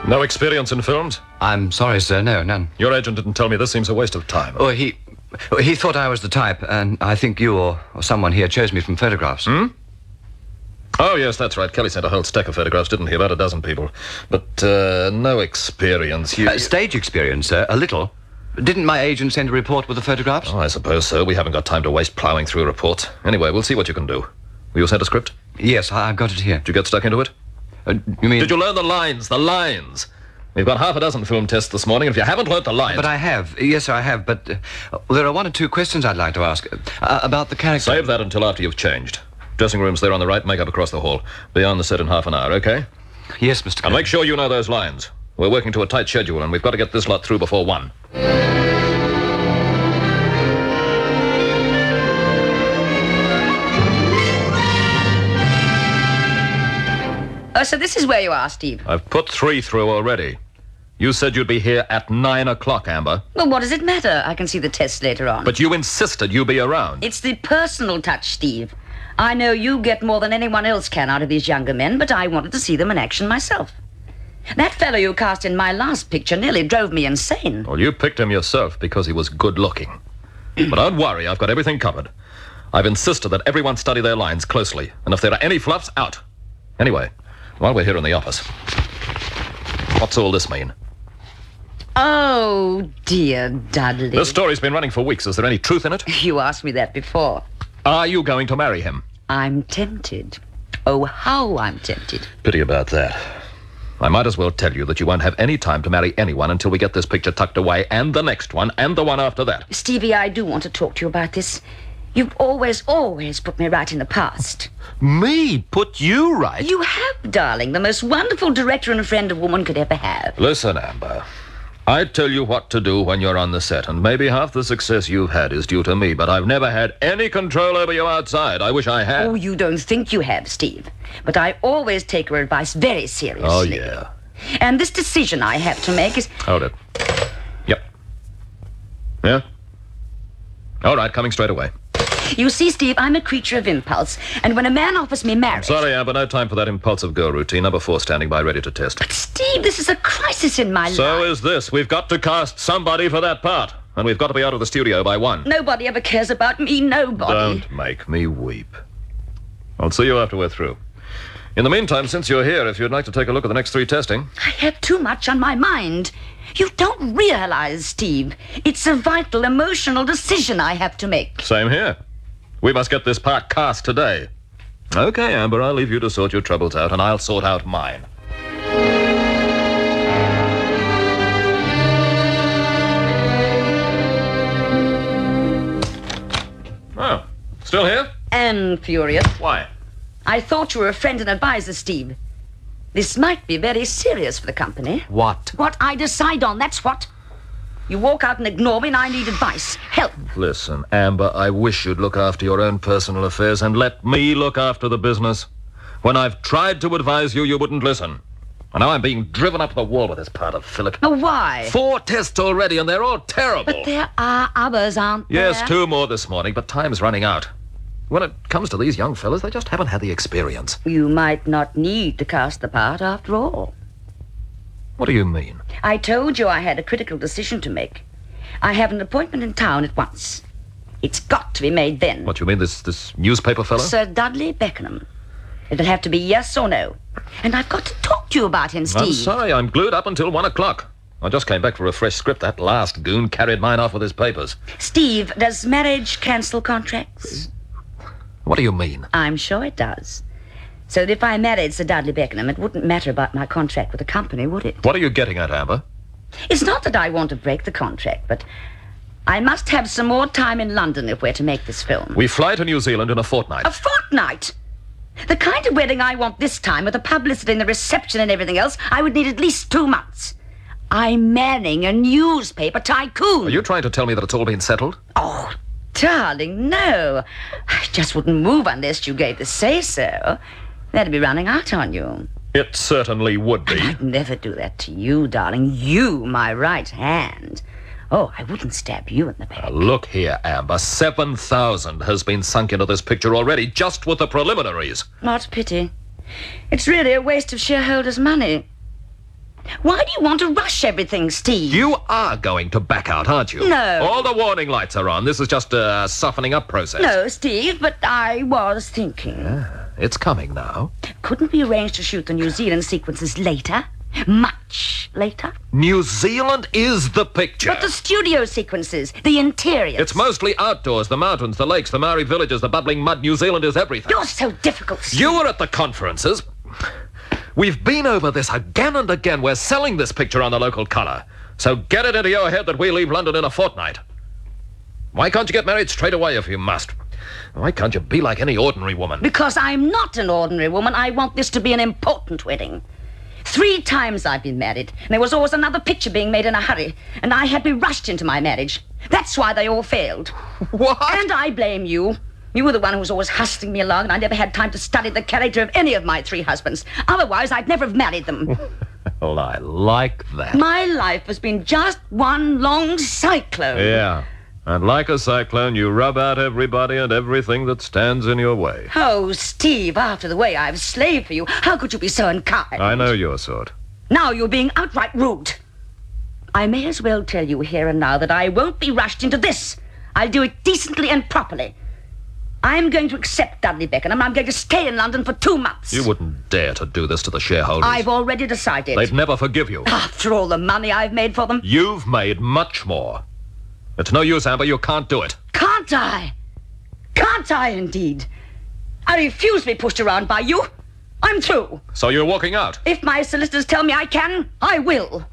No experience in films? I'm sorry, sir. No, none. Your agent didn't tell me this seems a waste of time. Oh, he thought I was the type, and I think you or someone here chose me from photographs. Oh, yes, that's right. Kelly sent a whole stack of photographs, didn't he? About a dozen people. But, no experience. Stage experience, sir. A little. Didn't my agent send a report with the photographs? Oh, I suppose so. We haven't got time to waste ploughing through reports. Anyway, we'll see what you can do. Will you send a script? Yes, I've got it here. Did you get stuck into it? You mean... Did you learn the lines? The lines! We've got half a dozen film tests this morning, and if you haven't learnt the lines... But I have. Yes, I have. But there are one or two questions I'd like to ask. About the character... Save that until after you've changed. Dressing room's there on the right, makeup across the hall. Be on the set in half an hour, okay? Yes, Mr. And make sure you know those lines. We're working to a tight schedule, and we've got to get this lot through before 1. Oh, so this is where you are, Steve. I've put 3 through already. You said you'd be here at 9 o'clock, Amber. Well, what does it matter? I can see the tests later on. But you insisted you be around. It's the personal touch, Steve. I know you get more than anyone else can out of these younger men, but I wanted to see them in action myself. That fellow you cast in my last picture nearly drove me insane. Well, you picked him yourself because he was good-looking. But don't worry, I've got everything covered. I've insisted that everyone study their lines closely, and if there are any fluffs, out. Anyway, while we're here in the office, what's all this mean? Oh, dear Dudley. This story's been running for weeks. Is there any truth in it? You asked me that before. Are you going to marry him? I'm tempted. Oh, how I'm tempted. Pity about that. I might as well tell you that you won't have any time to marry anyone until we get this picture tucked away, and the next one, and the one after that. Stevie, I do want to talk to you about this. You've always put me right in the past. Me? Put you right? You have, darling. The most wonderful director and friend a woman could ever have. Listen, Amber. I tell you what to do when you're on the set, and maybe half the success you've had is due to me, but I've never had any control over you outside. I wish I had. Oh, you don't think you have, Steve. But I always take your advice very seriously. Oh, yeah. And this decision I have to make is... Hold it. Yep. Yeah? All right, coming straight away. You see, Steve, I'm a creature of impulse, and when a man offers me marriage... Sorry, Amber, no time for that impulsive girl routine. Number 4 standing by, ready to test. But, Steve, this is a crisis in my life. So is this. We've got to cast somebody for that part, and we've got to be out of the studio by 1. Nobody ever cares about me, nobody. Don't make me weep. I'll see you after we're through. In the meantime, since you're here, if you'd like to take a look at the next 3 testing... I have too much on my mind. You don't realize, Steve. It's a vital, emotional decision I have to make. Same here. We must get this part cast today. Okay, Amber, I'll leave you to sort your troubles out, and I'll sort out mine. Oh, still here? And furious. Why? I thought you were a friend and advisor, Steve. This might be very serious for the company. What? What I decide on, that's what. You walk out and ignore me, and I need advice. Help. Listen, Amber, I wish you'd look after your own personal affairs and let me look after the business. When I've tried to advise you, you wouldn't listen. And now I'm being driven up the wall with this part of Philip. Oh, why? 4 tests already, and they're all terrible. But there are others, aren't there? Yes, 2 more this morning, but time's running out. When it comes to these young fellas, they just haven't had the experience. You might not need to cast the part after all. What do you mean? I told you I had a critical decision to make. I have an appointment in town at once. It's got to be made then. What, you mean this newspaper fellow? Sir Dudley Beckenham. It'll have to be yes or no. And I've got to talk to you about him, Steve. I'm sorry, I'm glued up until 1 o'clock. I just came back for a fresh script. That last goon carried mine off with his papers. Steve, does marriage cancel contracts? What do you mean? I'm sure it does. So that if I married Sir Dudley Beckenham, it wouldn't matter about my contract with the company, would it? What are you getting at, Amber? It's not that I want to break the contract, but I must have some more time in London if we're to make this film. We fly to New Zealand in a fortnight. A fortnight? The kind of wedding I want this time, with the publicity and the reception and everything else, I would need at least 2 months. I'm marrying a newspaper tycoon. Are you trying to tell me that it's all been settled? Oh, darling, no. I just wouldn't move unless you gave the say-so. That'd be running out on you. It certainly would be. I'd never do that to you, darling. You, my right hand. Oh, I wouldn't stab you in the back. Look here, Amber. 7,000 has been sunk into this picture already, just with the preliminaries. What a pity. It's really a waste of shareholders' money. Why do you want to rush everything, Steve? You are going to back out, aren't you? No. All the warning lights are on. This is just a softening up process. No, Steve, but I was thinking. It's coming now. Couldn't we arrange to shoot the New Zealand sequences later? Much later? New Zealand is the picture. But the studio sequences, the interiors. It's mostly outdoors. The mountains, the lakes, the Maori villages, the bubbling mud. New Zealand is everything. You're so difficult, Steve. You were at the conferences. We've been over this again and again. We're selling this picture on the local colour. So get it into your head that we leave London in a fortnight. Why can't you get married straight away if you must? Why can't you be like any ordinary woman? Because I'm not an ordinary woman. I want this to be an important wedding. 3 times I've been married, and there was always another picture being made in a hurry, and I had to be rushed into my marriage. That's why they all failed. What? And I blame you. You were the one who was always hustling me along, and I never had time to study the character of any of my 3 husbands. Otherwise, I'd never have married them. Well, I like that. My life has been just one long cyclone. Yeah. And like a cyclone, you rub out everybody and everything that stands in your way. Oh, Steve, after the way I've slaved for you, how could you be so unkind? I know your sort. Now you're being outright rude. I may as well tell you here and now that I won't be rushed into this. I'll do it decently and properly. I'm going to accept Dudley Beckenham, and I'm going to stay in London for 2 months. You wouldn't dare to do this to the shareholders. I've already decided. They'd never forgive you. After all the money I've made for them. You've made much more. It's no use, Amber. You can't do it. Can't I? Can't I, indeed? I refuse to be pushed around by you. I'm through. So you're walking out? If my solicitors tell me I can, I will.